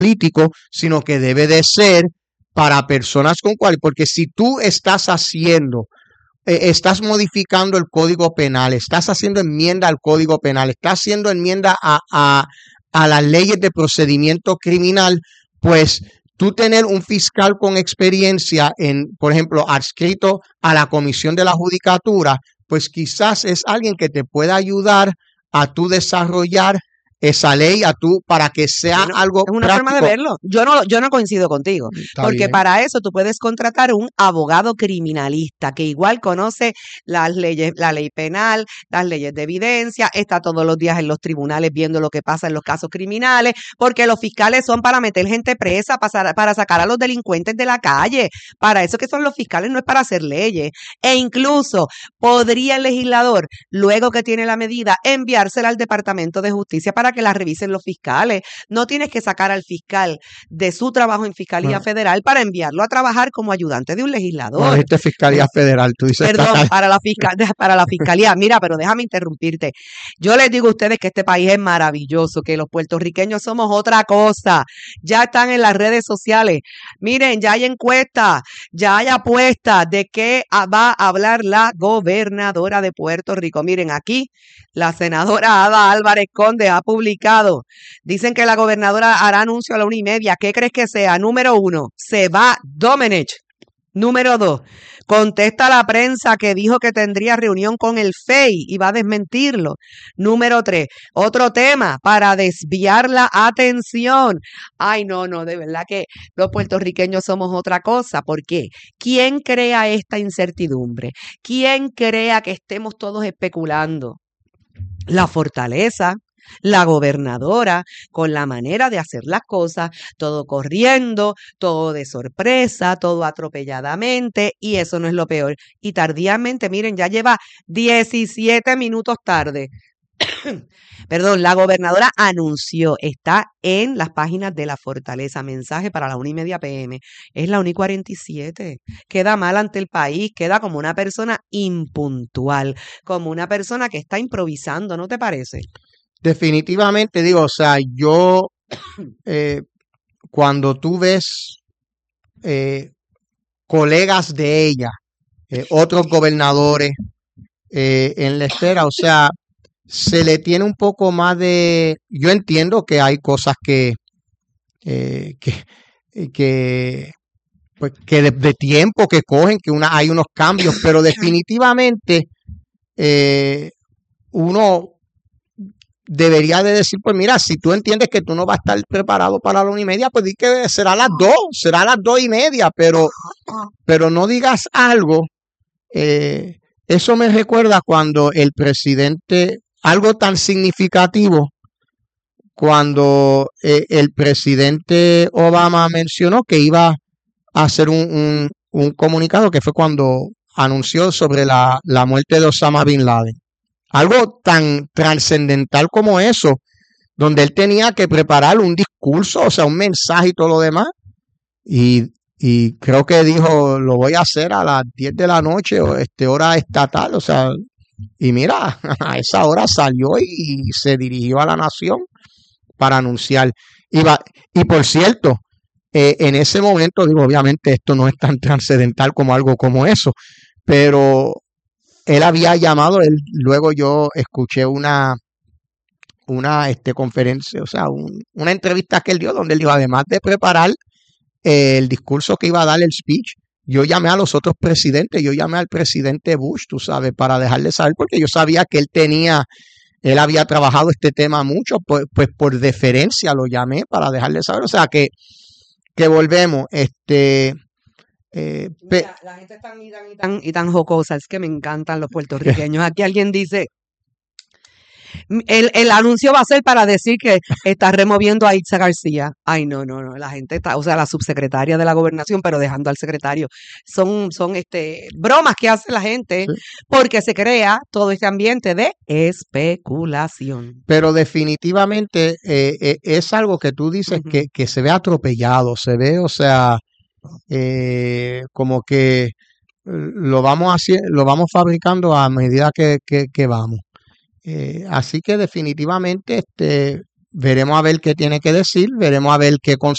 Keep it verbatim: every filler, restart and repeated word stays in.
político, sino que debe de ser para personas con cual, porque si tú estás haciendo, eh, estás modificando el Código Penal, estás haciendo enmienda al Código Penal, estás haciendo enmienda a, a, a las leyes de procedimiento criminal, pues tú tener un fiscal con experiencia en, por ejemplo, adscrito a la Comisión de la Judicatura, pues quizás es alguien que te pueda ayudar a tú desarrollar esa ley, a tú, para que sea Bueno, algo es una práctico. forma de verlo. Yo no, yo no coincido contigo, Está porque bien. para eso tú puedes contratar un abogado criminalista que igual conoce las leyes, la ley penal, las leyes de evidencia, está todos los días en los tribunales viendo lo que pasa en los casos criminales, porque los fiscales son para meter gente presa, para, para sacar a los delincuentes de la calle. Para eso que son los fiscales, no es para hacer leyes. E incluso podría el legislador, luego que tiene la medida, enviársela al Departamento de Justicia para que la revisen los fiscales. No tienes que sacar al fiscal de su trabajo en Fiscalía Bueno, Federal para enviarlo a trabajar como ayudante de un no legislador. dijiste Fiscalía Federal, tú dices Perdón, estatal. para la, fiscal, para la fiscalía. Mira, pero déjame interrumpirte. Yo les digo a ustedes que este país es maravilloso, que los puertorriqueños somos otra cosa. Ya están en las redes sociales. Miren, ya hay encuestas, ya hay apuestas de qué va a hablar la gobernadora de Puerto Rico. Miren, aquí la senadora Ada Álvarez Conde ha publicado. Dicen que la gobernadora hará anuncio a la una y media. ¿Qué crees que sea? Número uno, se va Domenech. Número dos, contesta a la prensa que dijo que tendría reunión con el F E I y va a desmentirlo. Número tres, otro tema para desviar la atención. Ay, no, no, de verdad que los puertorriqueños somos otra cosa. ¿Por qué? ¿Quién crea esta incertidumbre? ¿Quién crea que estemos todos especulando? La Fortaleza, la gobernadora, con la manera de hacer las cosas, todo corriendo, todo de sorpresa, todo atropelladamente, y eso no es lo peor. Y tardíamente, miren, ya lleva diecisiete minutos tarde. Perdón, la gobernadora anunció, está en las páginas de la Fortaleza, mensaje para la una y media p m. Es la una y cuarenta y siete. Queda mal ante el país, queda como una persona impuntual, como una persona que está improvisando, ¿no te parece? Definitivamente, digo, o sea, yo, eh, cuando tú ves eh, colegas de ella, eh, otros gobernadores eh, en la esfera, o sea, se le tiene un poco más de, yo entiendo que hay cosas que, eh, que, que, pues, que de, de tiempo que cogen, que una, hay unos cambios, pero definitivamente eh, uno debería de decir, pues mira, si tú entiendes que tú no vas a estar preparado para la una y media, pues di que será a las dos, será a las dos y media, pero, pero no digas algo. Eh, eso me recuerda cuando el presidente, algo tan significativo, cuando eh, el presidente Obama mencionó que iba a hacer un, un, un comunicado, que fue cuando anunció sobre la, la muerte de Osama Bin Laden. Algo tan trascendental como eso, donde él tenía que preparar un discurso, o sea, un mensaje y todo lo demás. Y, y creo que dijo, lo voy a hacer a las diez de la noche, o este, hora estatal, o sea, y mira, a esa hora salió y, y se dirigió a la nación para anunciar. Y, va, y por cierto, eh, en ese momento, digo, obviamente esto no es tan trascendental como algo como eso, pero él había llamado, él, luego yo escuché una, una este, conferencia, o sea, un, una entrevista que él dio donde él dijo, además de preparar eh, el discurso que iba a dar, el speech, yo llamé a los otros presidentes, yo llamé al presidente Bush, tú sabes, para dejarle saber, porque yo sabía que él tenía, él había trabajado este tema mucho, pues, pues por deferencia lo llamé para dejarle saber, o sea, que, que volvemos, este... Eh, Mira, la gente es tan y tan y tan, y tan jocosa, es que me encantan los puertorriqueños. Aquí alguien dice, el, el anuncio va a ser para decir que está removiendo a Itza García. Ay, no, no, no, la gente está, o sea, la subsecretaria de la gobernación, pero dejando al secretario. Son, son este, bromas que hace la gente, sí, porque se crea todo este ambiente de especulación. Pero definitivamente eh, eh, es algo que tú dices, uh-huh, que, que se ve atropellado, se ve, o sea... Eh, como que lo vamos haciendo, lo vamos fabricando a medida que, que, que vamos. Eh, así que definitivamente este, veremos a ver qué tiene que decir, veremos a ver qué